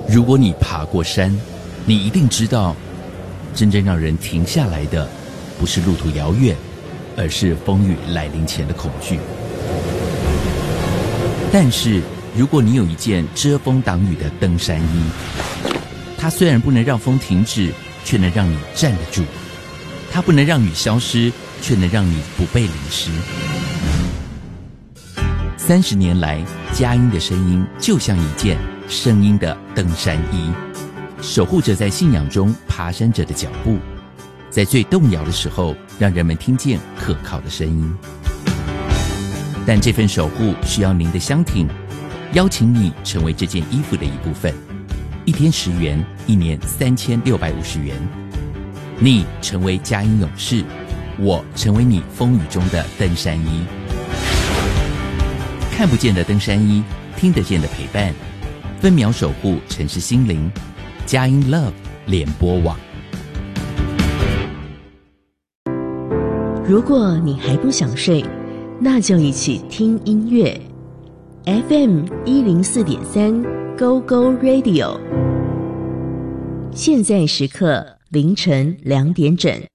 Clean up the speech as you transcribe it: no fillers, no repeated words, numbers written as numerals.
如果你爬过山，你一定知道，真正让人停下来的，不是路途遥远，而是风雨来临前的恐惧。但是，如果你有一件遮风挡雨的登山衣，它虽然不能让风停止，却能让你站得住；它不能让雨消失，却能让你不被淋湿。30年来，佳音的声音就像一件声音的登山衣，守护着在信仰中爬山者的脚步，在最动摇的时候，让人们听见可靠的声音。但这份守护需要您的相挺，邀请你成为这件衣服的一部分。1天10元，1年3650元。你成为佳音勇士，我成为你风雨中的登山衣。看不见的登山衣，听得见的陪伴，分秒守护城市心灵。佳音 Love 联播网。 如果你还不想睡，那就一起听音乐。FM 104.3 Go Go Radio， 现在时刻凌晨2点整。